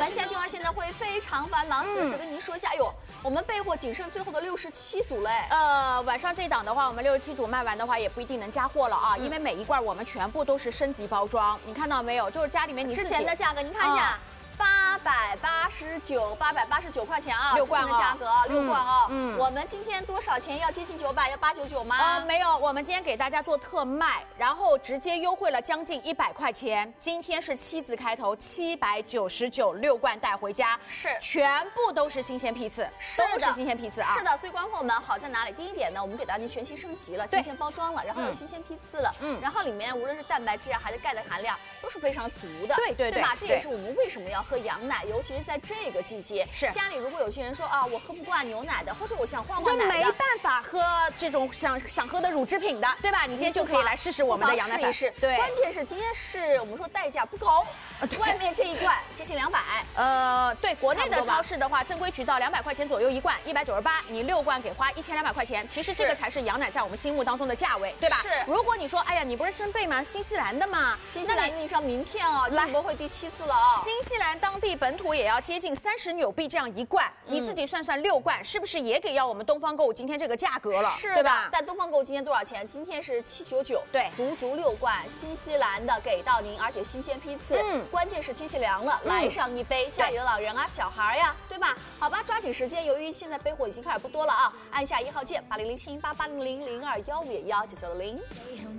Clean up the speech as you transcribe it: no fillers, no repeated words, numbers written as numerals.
完线电话现在会非常繁忙，再跟您说一下，哎呦。 我们备货仅剩最后的67组嘞。 晚上这档的话，我们67组卖完的话，也不一定能加货了啊，因为每一罐我们全部都是升级包装，你看到没有？就是家里面你之前的价格，您看一下。889块钱啊， 6罐的价格，6罐哦。我们今天多少钱？要接近900，要899吗？ 没有，我们今天给大家做特卖，然后直接优惠了将近100块钱。今天是7字开头，799，6罐带回家， 是全部都是新鲜批次，都是新鲜批次啊。 是的，所以观众们好在哪里？第一点呢，我们给大家全新升级了，新鲜包装了，然后有新鲜批次了，然后里面无论是蛋白质啊，还是钙的含量都是非常足的，对吧？这也是我们为什么要喝羊奶，尤其是在这个季节。是家里如果有些人说啊，我喝不惯牛奶的，或者我想换换奶的， 就没办法喝这种想喝的乳制品的，对吧？你今天就可以来试试我们的羊奶粉。 试一试。对，关键是今天是我们说代价不高，外面这一罐接近200。 对，国内的超市的话，正规渠道200块钱左右一罐，198，你6罐给花1200块钱。其实这个才是羊奶在我们心目当中的价位，对吧？ 是。 如果你说，哎呀，你不是生贝吗？新西兰的嘛， 新西兰的一张名片哦，进博会第7次了啊。 新西兰当地本土也要接近30纽币这样一罐，你自己算算6罐是不是也给要我们东方购物今天这个价格了？ 是对吧？ 但东方购物今天多少钱？今天是799，对，足6罐新西兰的给到您，而且新鲜批次。关键是天气凉了，来上一杯，家里的老人啊、小孩呀，对吧？好吧，抓紧时间，由于现在备货已经开始不多了啊，按下1号键，80071880000215119990。